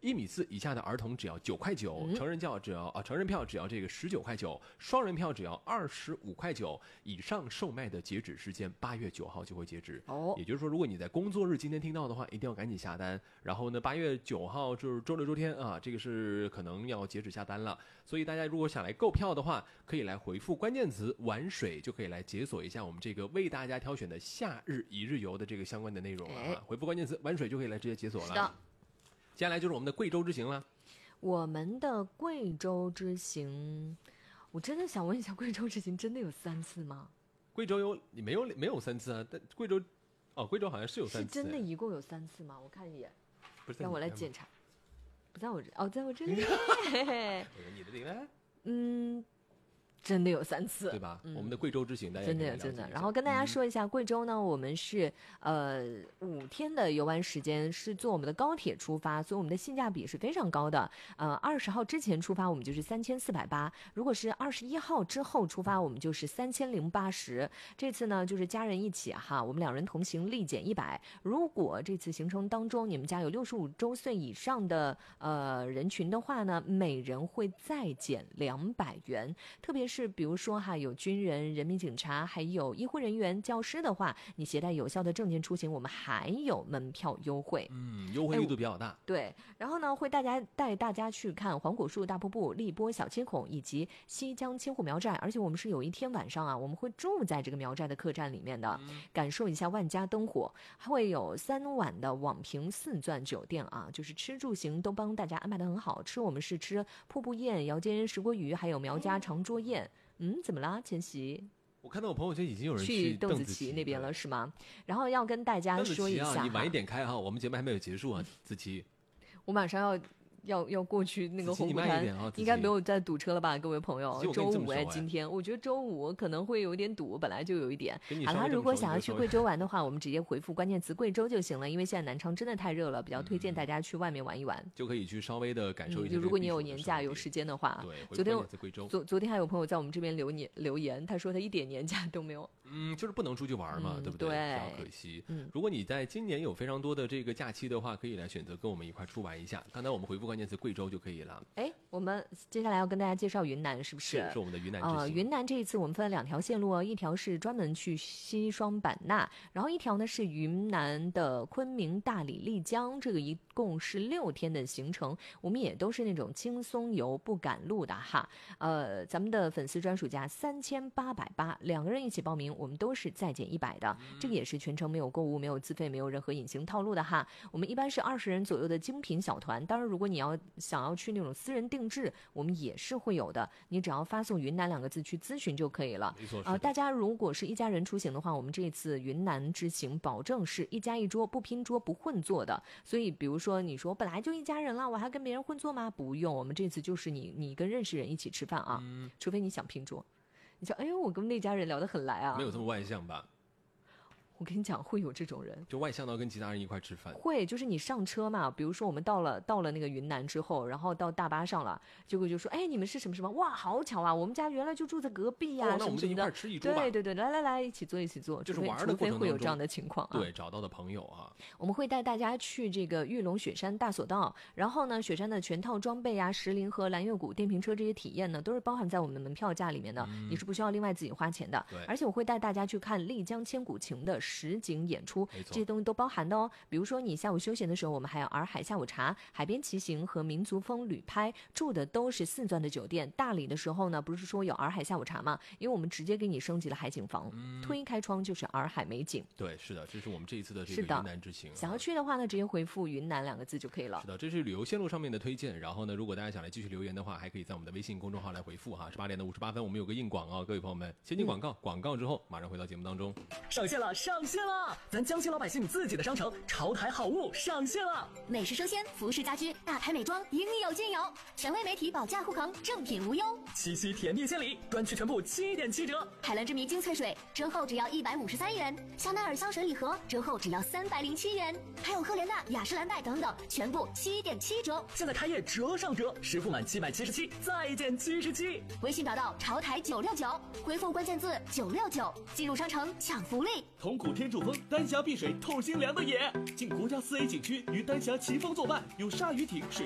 1.4米以下的儿童只要9.9块，成人票只要这个19.9块，双人票只要25.9块，以上售卖的截止时间8月9号就会截止。也就是说，如果你在工作日今天听到的话，一定要赶紧下单。然后呢，8月9号就是周六周天啊，这个是可能要截止下单了。所以大家如果想来购票的话，可以来回复关键词玩水，就可以来解锁一下我们这个为大家挑选的夏日一日游的这个相关的内容了。回复关键词玩水就可以来直接解锁了。是的，接下来就是我们的贵州之行了。 我们的贵州之行，我真的想问一下，贵州之行真的有3次吗？ 贵州你没有3次啊？但贵州好像是有3次。是真的一共有3次吗？我看一眼， 不是让我来检查。不在我这在我这里。 你的这个真的有3次， 对吧？我们的贵州之行，大家真的。然后跟大家说一下，贵州呢，我们是5天的游玩时间，是坐我们的高铁出发，所以我们的性价比是非常高的。20号之前出发，我们就是3480；如果是21号之后出发，我们就是3080。这次呢，就是家人一起哈，我们2人同行，立减100。如果这次行程当中你们家有65周岁以上的人群的话呢，每人会再减200元，特别是比如说哈，有军人、人民警察，还有医护人员、教师的话，你携带有效的证件出行，我们还有门票优惠。 优惠力度比较大。 对，然后呢，会带大家去看黄果树大瀑布、荔波小七孔以及西江千户苗寨，而且我们是有一天晚上啊，我们会住在这个苗寨的客栈里面的，感受一下万家灯火，还会有3晚的网评4钻酒店啊，就是吃住行都帮大家安排得很好。吃我们是吃瀑布宴、姚间石锅鱼，还有苗家长桌宴。怎么啦，千玺？ 我看到我朋友圈已经有人去邓紫棋那边了，是吗？然后要跟大家说一下， 你晚一点开哈，我们节目还没有结束啊，紫棋。 我马上要过去那个红谷滩，应该没有在堵车了吧，各位朋友？周5今天我觉得周5可能会有一点堵，本来就有一点。好啦，如果想要去贵州玩的话，我们直接回复关键词贵州就行了，因为现在南昌真的太热了，比较推荐大家去外面玩一玩， 就可以去稍微的感受一下。 如果你有年假有时间的话， 对， 昨天还有朋友在我们这边留言，他说他一点年假都没有。 就是不能出去玩嘛，对不对？比较可惜。如果你在今年有非常多的这个假期的话，可以来选择跟我们一块出玩一下。刚才我们回复关键词贵州就可以了。 我们接下来要跟大家介绍云南，是不是？ 是我们的云南之行。 云南这一次我们分了2条线路哦，一条是专门去西双版纳，然后一条呢是云南的昆明、大理、丽江，这个一共是6天的行程。我们也都是那种轻松游不赶路的哈。咱们的粉丝专属价3880，2个人一起报名，我们都是再减100的。这个也是全程没有购物、没有自费、没有任何隐形套路的哈。我们一般是20人左右的精品小团，当然如果你想要去那种私人定制，我们也是会有的，你只要发送云南2个字去咨询就可以了。 没错。 大家如果是一家人出行的话，我们这次云南之行保证是1家1桌，不拼桌不混坐的。所以比如说你说本来就一家人了，我还跟别人混坐吗？不用，我们这次就是你跟认识人一起吃饭啊，除非你想拼桌。你想我跟那家人聊得很来啊， 没有这么外向吧？ 我跟你讲，会有这种人， 就外向到跟其他人一块吃饭。 会，就是你上车嘛，比如说我们到了那个云南之后，然后到大巴上了，结果就说，你们是什么什么？哇，好巧啊，我们家原来就住在隔壁呀， 那我们就一块吃一桌吧。 对，来，一起坐， 就是玩的过程当中， 除非会有这样的情况啊。 对，找到的朋友啊， 我们会带大家去这个玉龙雪山大索道，然后呢，雪山的全套装备啊，石林和蓝月谷电瓶车这些体验呢，都是包含在我们的门票价里面的，你是不需要另外自己花钱的。 对， 而且我会带大家去看丽江千古情的实景演出，这些东西都包含的哦。比如说你下午休闲的时候，我们还有洱海下午茶、海边骑行和民族风旅拍，住的都是4钻的酒店。大理的时候呢，不是说有洱海下午茶吗？因为我们直接给你升级了海景房，推开窗就是洱海美景。 对，是的，这是我们这一次的这个云南之行。 想要去的话呢，直接回复云南2个字就可以了。 是的，这是旅游线路上面的推荐。然后呢，如果大家想来继续留言的话，还可以在我们的微信公众号来回复哈。18点的58分，我们有个硬广啊，各位朋友们，先进广告，广告之后马上回到节目当中。 上线了！咱江西老百姓自己的商城潮台好物上线了， 美食生鲜、服饰家居、大牌美妆应有尽有，权威媒体保价护航，正品无忧。 七夕甜蜜献礼，专区全部7.7折。 海蓝之谜精粹水折后只要153元，香奈儿香水礼盒折后只要307元，还有赫莲娜、雅诗兰黛等等，全部7.7折。 现在开业折上折，实付满777再减77。 微信找到潮台969，回复关键字969，进入商城抢福利。 同苦天柱峰，丹霞碧水透心凉的也。进国家4A景区与丹霞奇峰作伴，有鲨鱼艇、水